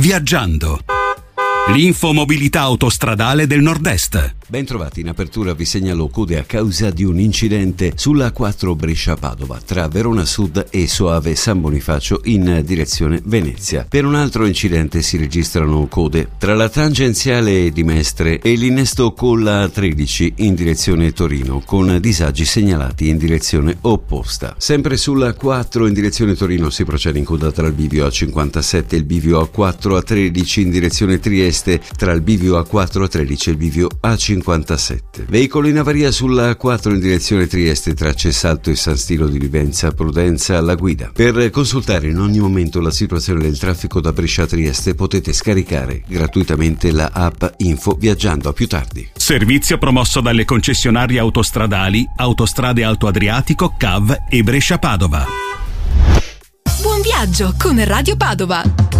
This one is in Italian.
Viaggiando. L'infomobilità autostradale del Nord-Est. Ben trovati, in apertura vi segnalo code a causa di un incidente sulla A4 Brescia-Padova tra Verona Sud e Soave San Bonifacio in direzione Venezia. Per un altro incidente si registrano code tra la tangenziale di Mestre e l'innesto con la A13 in direzione Torino, con disagi segnalati in direzione opposta. Sempre sulla A4 in direzione Torino si procede in coda tra il bivio A57 e il bivio A4 A13 in direzione Trieste, tra il bivio A4 A13 e il bivio A57. Veicolo in avaria sulla A4 in direzione Trieste tra Cessalto e San Stilo di Livenza, prudenza alla guida. Per consultare in ogni momento la situazione del traffico da Brescia a Trieste potete scaricare gratuitamente la app Info Viaggiando. A più tardi. Servizio promosso dalle concessionarie autostradali Autostrade Alto Adriatico, CAV e Brescia Padova. Buon viaggio con Radio Padova.